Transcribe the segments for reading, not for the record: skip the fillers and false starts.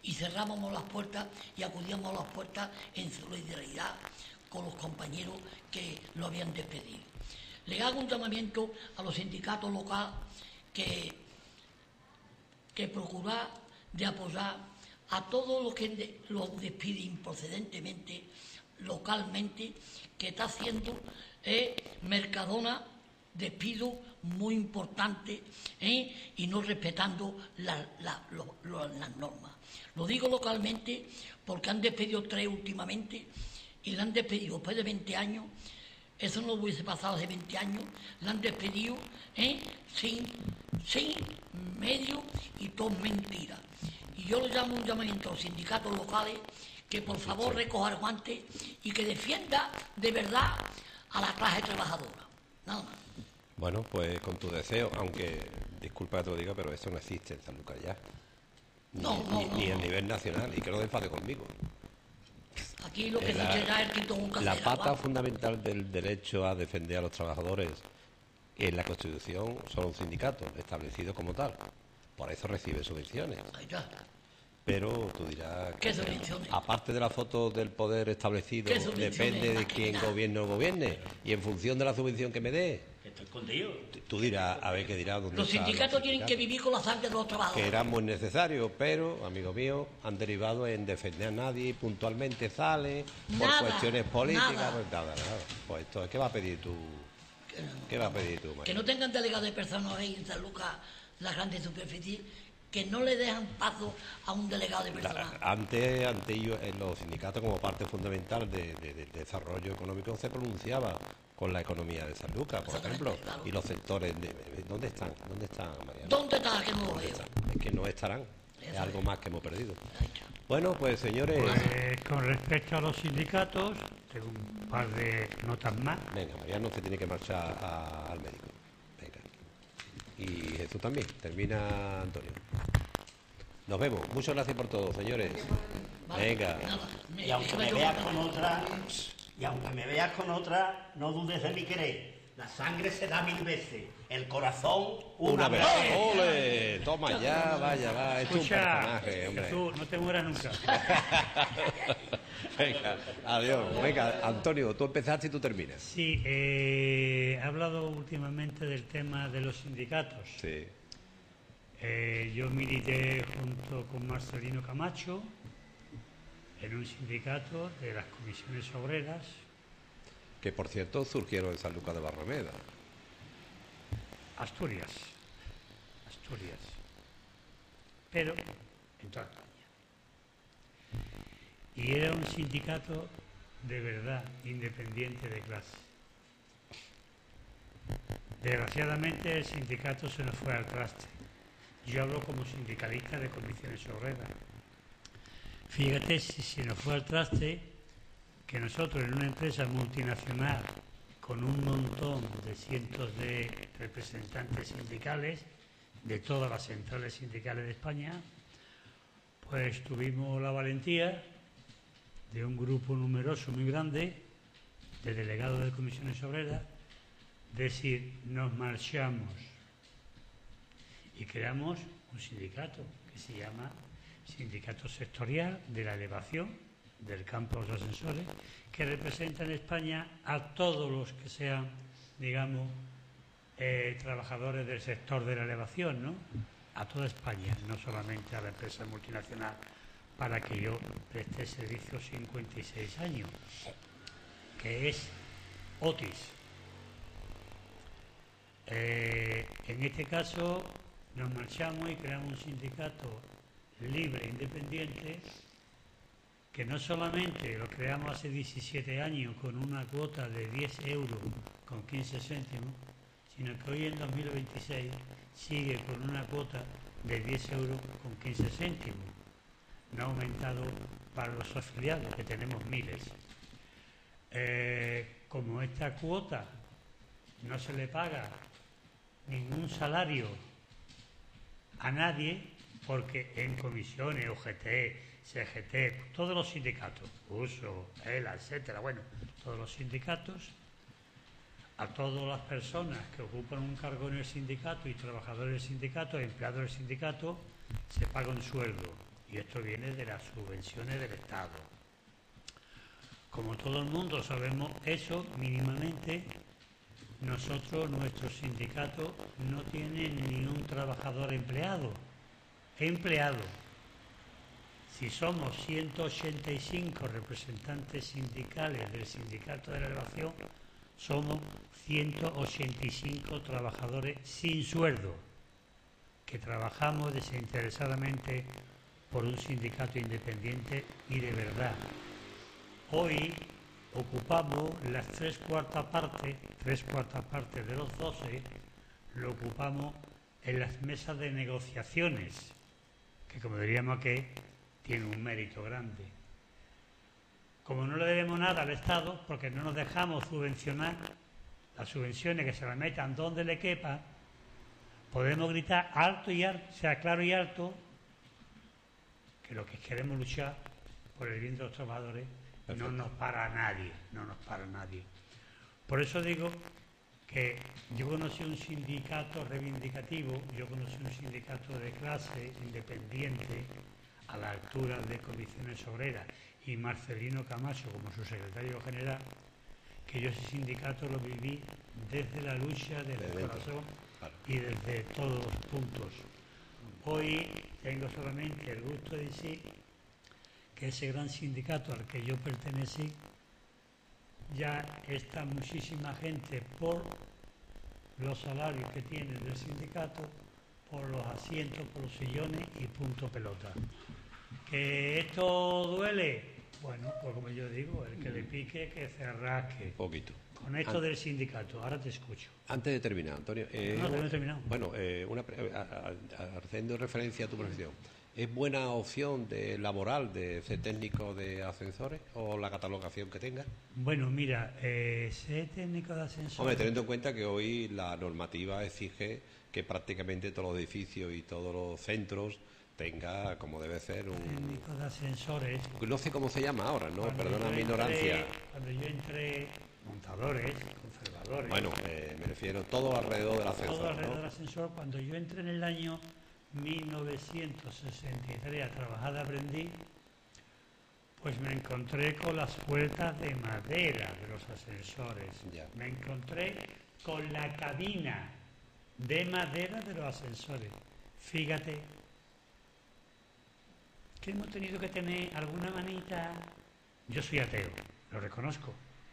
y cerrábamos las puertas y acudíamos a las puertas en solidaridad con los compañeros que lo habían despedido. Le hago un llamamiento a los sindicatos locales que procurar de apoyar a todos los que los despiden improcedentemente, localmente, que está haciendo Mercadona despido muy importante y no respetando las normas. Lo digo localmente porque han despedido 3 últimamente y la han despedido después de 20 años. Eso no hubiese pasado hace 20 años. La han despedido sin medio y todo mentira. Y yo le llamo un llamamiento a los sindicatos locales que por favor recoja el guante y que defienda de verdad a la clase trabajadora. Nada más. Bueno, pues con tu deseo, aunque, disculpa que te lo diga, pero eso no existe en Sanlúcar ya. Ni a nivel nacional, y que no te enfade conmigo. Aquí lo que se llega es el quinto un La pata fundamental del derecho a defender a los trabajadores en la Constitución son los sindicatos, establecidos como tal. Por eso recibe subvenciones. Ahí está. Pero tú dirás ¿Qué subvenciones? Aparte de la foto del poder establecido, depende de quién gobierne o gobierne, y en función de la subvención que me dé. Esto escondido. Tú dirás, a ver qué dirás. Los sindicatos tienen que vivir con la sangre de los trabajadores. Que eran muy necesarios, pero, amigo mío, han derivado en defender a nadie, puntualmente sale, por cuestiones políticas, pues nada. Pues esto es, ¿qué va a pedir tú? ¿Qué va a pedir tú, María? Que no tengan delegados de personas ahí en San Lucas, la grande superficie, que no le dejan paso a un delegado de personas. Antes ellos, en los sindicatos, como parte fundamental del desarrollo económico, se pronunciaba con la economía de San Lucas, por ejemplo, claro. Y los sectores, ¿dónde están, María? ¿Dónde está? Que no lo veo. Es que no estarán, es algo más que hemos perdido. Bueno, pues señores... Pues, con respecto a los sindicatos, tengo un par de notas más. Venga, Mariano se tiene que marchar al médico. Venga. Y Jesús también. Termina Antonio. Nos vemos. Muchas gracias por todo, señores. Venga. Y aunque me veas con otra, no dudes de mi querer. La sangre se da 1000 veces, el corazón una vez. ¡Ole! Toma ya, vaya, va. Esto es un personaje, hombre. Jesús, no te mueras nunca. Venga, adiós. Venga, Antonio, tú empezaste y tú terminas. Sí, he hablado últimamente del tema de los sindicatos. Sí. Yo milité junto con Marcelino Camacho en un sindicato de las comisiones obreras. Que, por cierto, surgieron en San Lucas de Barrameda. Asturias. Pero en toda España. Y era un sindicato de verdad independiente de clase. Desgraciadamente el sindicato se nos fue al traste. Yo hablo como sindicalista de comisiones obreras. Fíjate si se nos fue al traste que nosotros en una empresa multinacional con un montón de cientos de representantes sindicales de todas las centrales sindicales de España, pues tuvimos la valentía de un grupo numeroso muy grande de delegados de comisiones obreras decir nos marchamos y creamos un sindicato que se llama Sindicato Sectorial de la Elevación del campo de los ascensores, que representa en España a todos los que sean, digamos, trabajadores del sector de la elevación, ¿no? A toda España, no solamente a la empresa multinacional para que yo preste servicio 56 años, que es Otis. En este caso nos marchamos y creamos un sindicato libre e independiente que no solamente lo creamos hace 17 años con una cuota de 10 euros con 15 céntimos, sino que hoy en 2026 sigue con una cuota de 10 euros con 15 céntimos. No ha aumentado para los afiliados, que tenemos miles. Como esta cuota no se le paga ningún salario a nadie, porque en comisiones, UGT, CGT, todos los sindicatos, USO, ELA, etcétera, bueno, todos los sindicatos, a todas las personas que ocupan un cargo en el sindicato y trabajadores del sindicato, empleados del sindicato, se paga un sueldo. y esto viene de las subvenciones del Estado. Como todo el mundo sabemos eso mínimamente, nosotros, nuestro sindicato, no tiene ni un trabajador empleado. Si somos 185 representantes sindicales del Sindicato de la Elevación, somos 185 trabajadores sin sueldo, que trabajamos desinteresadamente por un sindicato independiente y de verdad. Hoy ocupamos las tres cuartas partes de los 12, lo ocupamos en las mesas de negociaciones, que como diríamos que tiene un mérito grande. Como no le debemos nada al Estado, porque no nos dejamos subvencionar, las subvenciones que se las metan donde le quepa, podemos gritar alto y alto, sea claro y alto, que lo que queremos luchar por el bien de los trabajadores. No nos para nadie. Por eso digo que yo conocí un sindicato reivindicativo, yo conocí un sindicato de clase independiente a la altura de Comisiones Obreras y Marcelino Camacho como su secretario general, que yo ese sindicato lo viví desde la lucha, desde el corazón y desde todos los puntos. Hoy tengo solamente el gusto de decir que ese gran sindicato al que yo pertenecí, ya está muchísima gente por los salarios que tiene del sindicato, por los asientos, por los sillones y punto pelota. ¿Que esto duele? Bueno, pues como yo digo, el que le pique, que se rasque. Un poquito. Con esto del sindicato, ahora te escucho. Antes de terminar, Antonio. No he terminado. Bueno, haciendo referencia a tu profesión, ¿es buena opción laboral de ser técnico de ascensores o la catalogación que tenga? Bueno, mira, ser técnico de ascensores... Hombre, teniendo en cuenta que hoy la normativa exige que prácticamente todos los edificios y todos los centros tenga, como debe ser, un... Técnico de ascensores... No sé cómo se llama ahora, ¿no? Perdona mi ignorancia. Cuando yo entré, montadores, conservadores... Bueno, me refiero todo alrededor del ascensor, todo alrededor ¿no? del ascensor. Cuando yo entré en el año 1963 a trabajar de aprendiz, pues me encontré con las puertas de madera de los ascensores. Ya. Me encontré con la cabina de madera de los ascensores. Fíjate que hemos tenido que tener alguna manita. Yo soy ateo, lo reconozco,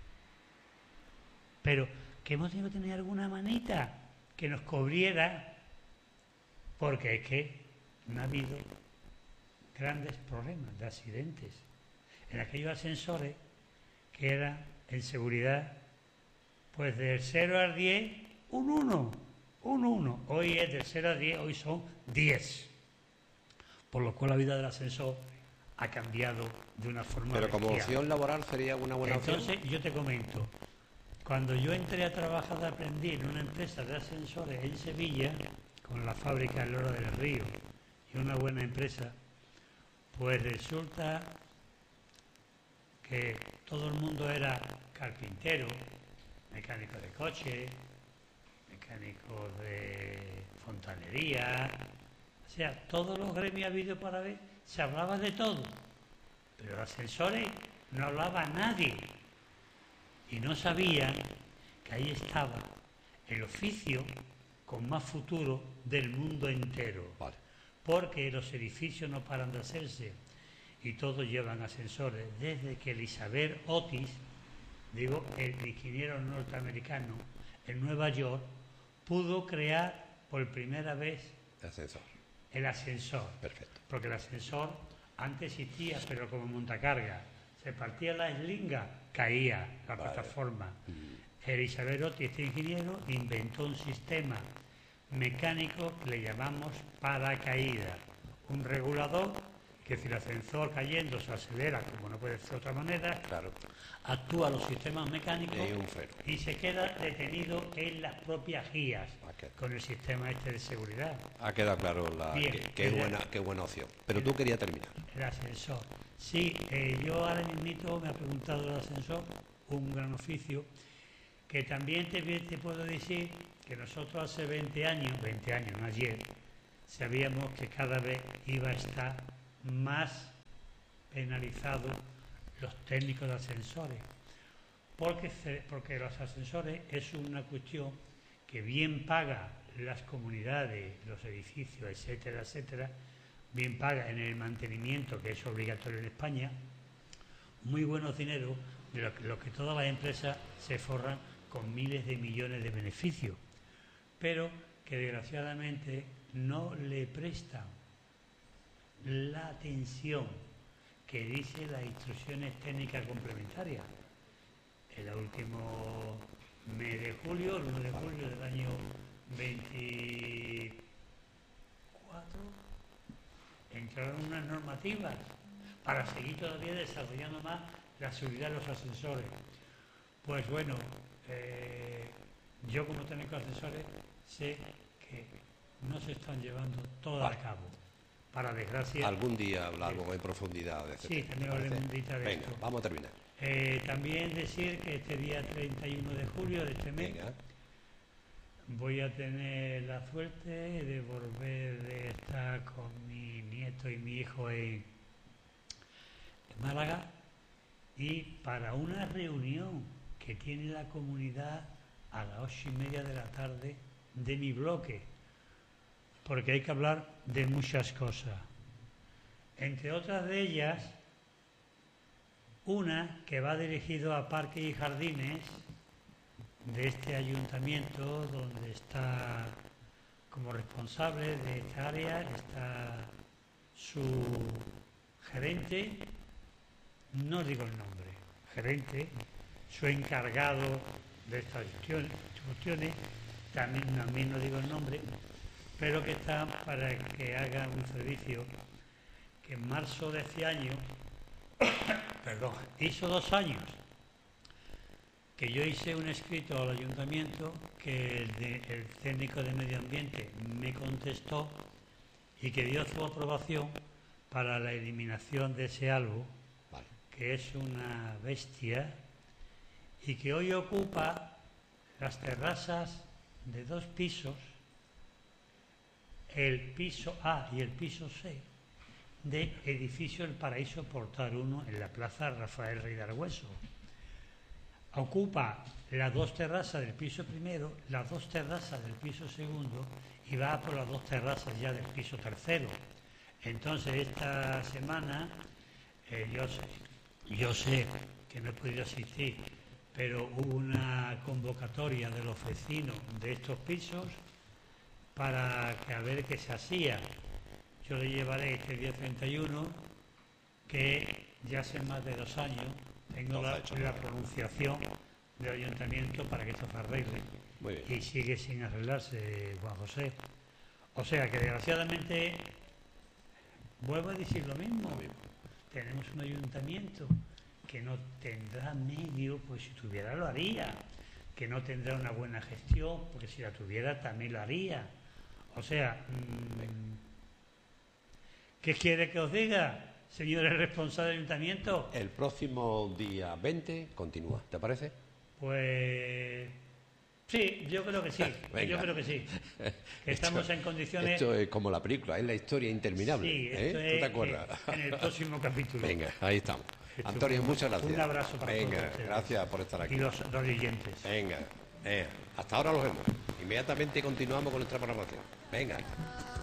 pero que hemos tenido que tener alguna manita que nos cubriera, porque es que no ha habido grandes problemas de accidentes en aquellos ascensores que eran en seguridad, pues del 0 al 10, un 1. Hoy es del 0 al 10, hoy son 10. Por lo cual la vida del ascensor ha cambiado de una forma Pero como bestial. opción laboral sería una buena opción. Entonces, yo te comento, cuando yo entré a trabajar de aprendiz en una empresa de ascensores en Sevilla, con la fábrica El Oro del Río y una buena empresa, pues resulta que todo el mundo era carpintero, mecánico de coche, mecánico de fontanería, o sea, todos los gremios habidos para ver, se hablaba de todo, pero de ascensores no hablaba nadie y no sabían que ahí estaba el oficio con más futuro del mundo entero. Vale. Porque los edificios no paran de hacerse y todos llevan ascensores. Desde que Elizabeth Otis, digo, el ingeniero norteamericano, en Nueva York, pudo crear por primera vez Ascensor. el ascensor. Perfecto. Porque el ascensor antes existía, pero como montacarga. Se partía la eslinga, caía la plataforma. Elizabeth Otis, este ingeniero, inventó un sistema mecánico que le llamamos paracaídas, un regulador que si el ascensor cayendo se acelera, como no puede ser de otra manera, Claro. actúa los sistemas mecánicos Y un freno. y se queda detenido en las propias guías Ok. con el sistema este de seguridad. Ha quedado claro Bien, que es buena opción. Pero tú querías terminar. El ascensor. Sí, yo ahora mismo me ha preguntado el ascensor, un gran oficio, que también te puedo decir que nosotros hace 20 años, no ayer, sabíamos que cada vez iba a estar más penalizados los técnicos de ascensores, porque los ascensores es una cuestión que bien paga las comunidades, los edificios, etcétera, etcétera, bien paga en el mantenimiento, que es obligatorio en España, muy buenos dineros, de lo que todas las empresas se forran con miles de millones de beneficios, pero que desgraciadamente no le prestan la atención que dice las instrucciones técnicas complementarias. El último mes de julio, el 1 de julio del año 24, entraron unas normativas para seguir todavía desarrollando más la seguridad de los ascensores. Pues bueno, yo como técnico de ascensores sé que no se están llevando todas a cabo. Para desgracia. Algún día hablaremos en profundidad de este tema. Sí, también hablaremos de Venga, esto. vamos a terminar. También decir que este día 31 de julio de este mes voy a tener la suerte de volver a estar con mi nieto y mi hijo en Málaga, y para una reunión que tiene la comunidad a las 8:30 de la tarde de mi bloque, porque hay que hablar de muchas cosas. Entre otras de ellas, una que va dirigido a parques y jardines de este ayuntamiento, donde está como responsable de esta área, está su gerente, no digo el nombre, gerente, su encargado de estas cuestiones, también no digo el nombre, pero que está para que haga un servicio que en marzo de este año, hizo 2 años que yo hice un escrito al ayuntamiento que el técnico de medio ambiente me contestó y que dio su aprobación para la eliminación de ese algo, que es una bestia y que hoy ocupa las terrazas de 2 pisos, el piso A y el piso C de edificio El Paraíso Portal 1 en la plaza Rafael Rey de Argüeso. Ocupa las 2 terrazas del piso primero, las 2 terrazas del piso segundo y va por las 2 terrazas ya del piso tercero. Entonces esta semana yo sé que no he podido asistir, pero hubo una convocatoria de los vecinos de estos pisos para que a ver qué se hacía. Yo le llevaré este día 31, que ya hace más de 2 años tengo la pronunciación del ayuntamiento para que esto se arregle. Y sigue sin arreglarse, Juan José. O sea que desgraciadamente, vuelvo a decir lo mismo, tenemos un ayuntamiento que no tendrá medio, pues si tuviera lo haría, que no tendrá una buena gestión, porque si la tuviera también lo haría. O sea, ¿qué quiere que os diga, señores responsables del ayuntamiento? El próximo día 20 continúa, ¿te parece? Pues sí, yo creo que sí. Yo creo que sí. Que estamos en condiciones. Esto es como la película, es la historia interminable. Sí, esto ¿Tú te acuerdas? En el próximo capítulo. Venga, ahí estamos. Antonio, muchas gracias. Un abrazo para todos ustedes. Gracias por estar aquí. Y los oyentes. Venga, hasta ahora los vemos. Inmediatamente continuamos con nuestra programación. Venga.